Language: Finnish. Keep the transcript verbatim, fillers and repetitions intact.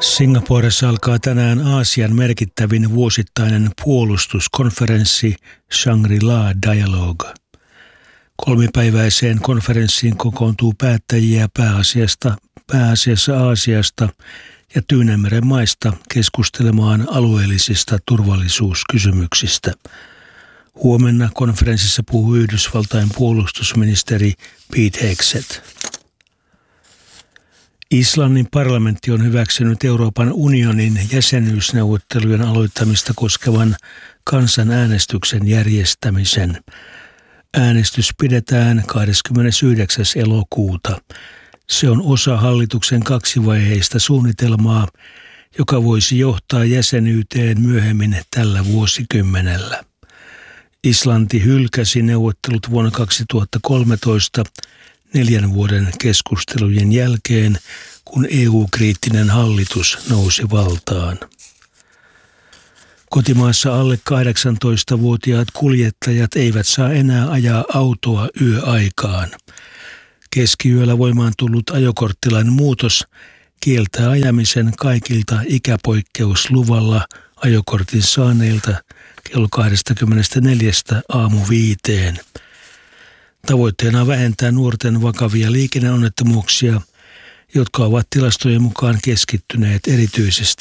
Singaporessa alkaa tänään Aasian merkittävin vuosittainen puolustuskonferenssi Shangri-La Dialogue. Kolmipäiväiseen konferenssiin kokoontuu päättäjiä pääasiasta, pääasiassa Aasiasta ja Tyynenmeren maista keskustelemaan alueellisista turvallisuuskysymyksistä. Huomenna konferenssissa puhuu Yhdysvaltain puolustusministeri Pete Hegseth. Islannin parlamentti on hyväksynyt Euroopan unionin jäsenyysneuvottelujen aloittamista koskevan kansanäänestyksen järjestämisen. Äänestys pidetään kahdeskymmenesyhdeksäs elokuuta. Se on osa hallituksen kaksivaiheista suunnitelmaa, joka voisi johtaa jäsenyyteen myöhemmin tällä vuosikymmenellä. Islanti hylkäsi neuvottelut vuonna kaksituhattakolmetoista neljän vuoden keskustelujen jälkeen, kun E U-kriittinen hallitus nousi valtaan. Kotimaassa alle kahdeksantoistavuotiaat kuljettajat eivät saa enää ajaa autoa yöaikaan. Keskiyöllä voimaan tullut ajokorttilain muutos kieltää ajamisen kaikilta ikäpoikkeusluvalla ajokortin saaneilta kello kaksikymmentäneljä aamu viiteen. Tavoitteena on vähentää nuorten vakavia liikenneonnettomuuksia, jotka ovat tilastojen mukaan keskittyneet erityisesti